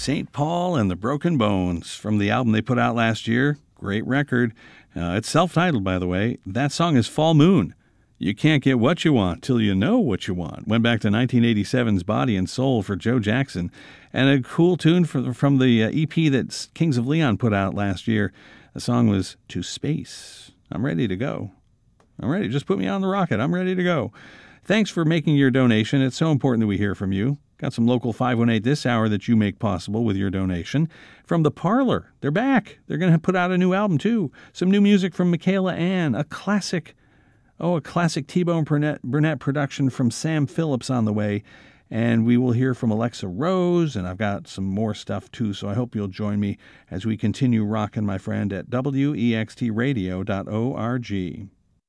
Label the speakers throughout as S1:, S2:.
S1: St. Paul and the Broken Bones from the album they put out last year. Great record. It's self-titled, by the way. That song is Fall Moon. You can't get what you want till you know what you want. Went back to 1987's Body and Soul for Joe Jackson. And a cool tune from the EP that Kings of Leon put out last year. The song was To Space. I'm ready to go. I'm ready. Just put me on the rocket. I'm ready to go. Thanks for making your donation. It's so important that we hear from you. Got some local 518 this hour that you make possible with your donation. From The Parlor, they're back. They're going to put out a new album, too. Some new music from Michaela Ann, a classic T-Bone Burnett production from Sam Phillips on the way. And we will hear from Alexa Rose, and I've got some more stuff, too, so I hope you'll join me as we continue rocking, my friend, at wextradio.org.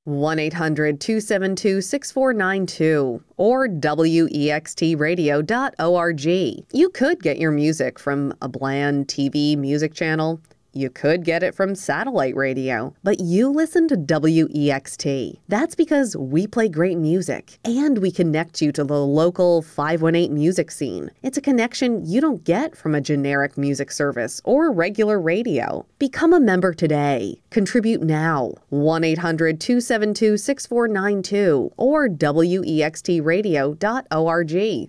S2: 1-800-272-6492 or wextradio.org. You could get your music from a bland TV music channel. You could get it from satellite radio, but you listen to WEXT. That's because we play great music and we connect you to the local 518 music scene. It's a connection you don't get from a generic music service or regular radio. Become a member today. Contribute now. 1-800-272-6492 or wextradio.org.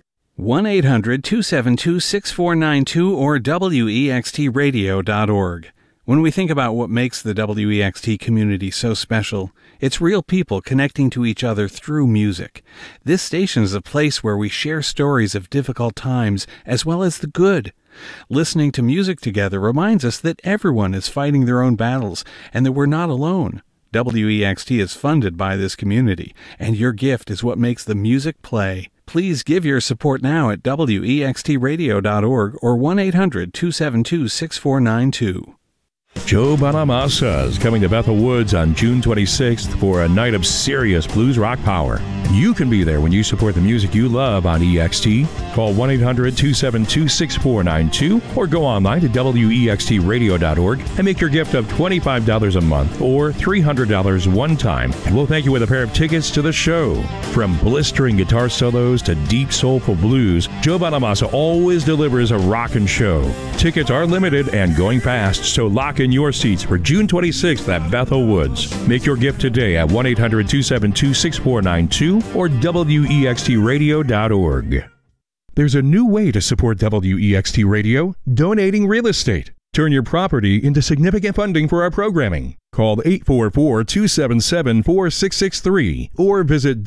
S1: 1-800-272-6492 or wextradio.org. When we think about what makes the WEXT community so special, it's real people connecting to each other through music. This station is a place where we share stories of difficult times as well as the good. Listening to music together reminds us that everyone is fighting their own battles and that we're not alone. WEXT is funded by this community, and your gift is what makes the music play. Please give your support now at wextradio.org or 1-800-272-6492.
S3: Joe Bonamassa is coming to Bethel Woods on June 26th for a night of serious blues rock power. You can be there when you support the music you love on EXT. Call 1-800-272-6492 or go online to wextradio.org and make your gift of $25 a month or $300 one time. And we'll thank you with a pair of tickets to the show. From blistering guitar solos to deep soulful blues, Joe Bonamassa always delivers a rockin' show. Tickets are limited and going fast, so lock in your seats for June 26th at Bethel Woods. Make your gift today at 1-800-272-6492 or wextradio.org. There's a new way to support WEXT Radio, donating real estate. Turn your property into significant funding for our programming. Call 844-277-4663 or visit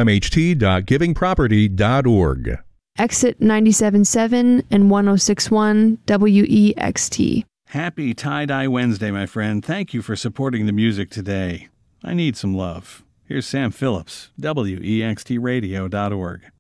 S3: wmht.givingproperty.org.
S4: Exit 97.7 and 106.1 WEXT.
S1: Happy Tie-Dye Wednesday, my friend. Thank you for supporting the music today. I need some love. Here's Sam Phillips, wextradio.org.